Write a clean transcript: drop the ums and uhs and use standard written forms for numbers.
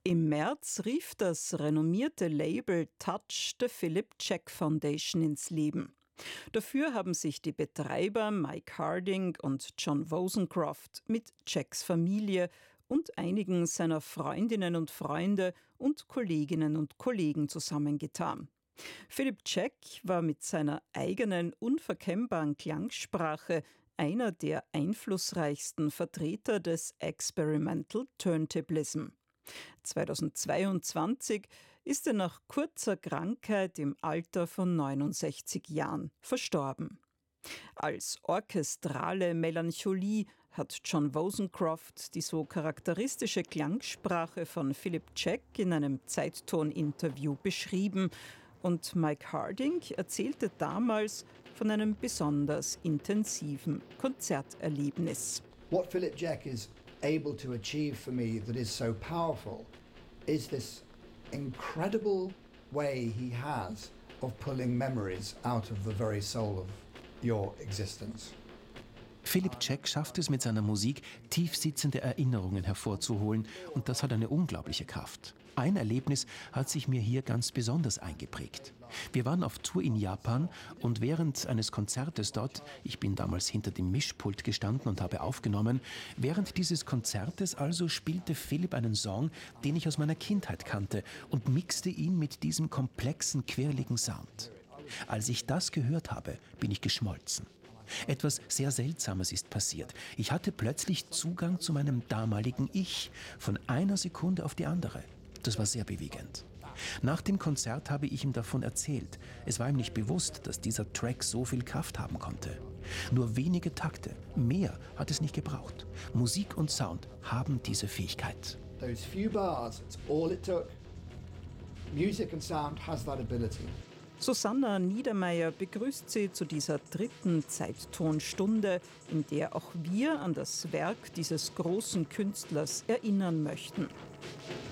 Im März rief das renommierte Label Touch the Philip Jack Foundation ins Leben. Dafür haben sich die Betreiber Mike Harding und John Wozencroft mit Jacks Familie und einigen seiner Freundinnen und Freunde und Kolleginnen und Kollegen zusammengetan. Philip Jack war mit seiner eigenen, unverkennbaren Klangsprache einer der einflussreichsten Vertreter des Experimental Turntablism. 2022 ist er nach kurzer Krankheit im Alter von 69 Jahren verstorben. Als orchestrale Melancholie hat John Wozencroft die so charakteristische Klangsprache von Philip Jack in einem Zeitton-Interview beschrieben und Mike Harding erzählte damals von einem besonders intensiven Konzerterlebnis. What Philip Jack is able to achieve for me that is so powerful is this incredible way he has of pulling memories out of the very soul of your existence. Philip Jack schafft es mit seiner Musik, tiefsitzende Erinnerungen hervorzuholen, und das hat eine unglaubliche Kraft. Ein Erlebnis hat sich mir hier ganz besonders eingeprägt. Wir waren auf Tour in Japan und während eines Konzertes dort, ich bin damals hinter dem Mischpult gestanden und habe aufgenommen, während dieses Konzertes also spielte Philip einen Song, den ich aus meiner Kindheit kannte und mixte ihn mit diesem komplexen, quirligen Sound. Als ich das gehört habe, bin ich geschmolzen. Etwas sehr Seltsames ist passiert. Ich hatte plötzlich Zugang zu meinem damaligen Ich, von einer Sekunde auf die andere. Das war sehr bewegend. Nach dem Konzert habe ich ihm davon erzählt. Es war ihm nicht bewusst, dass dieser Track so viel Kraft haben konnte. Nur wenige Takte, mehr hat es nicht gebraucht. Musik und Sound haben diese Fähigkeit. Those few bars, it's all it took. Music and sound has that ability. Susanna Niedermeyer begrüßt Sie zu dieser dritten Zeittonstunde, in der auch wir an das Werk dieses großen Künstlers erinnern möchten.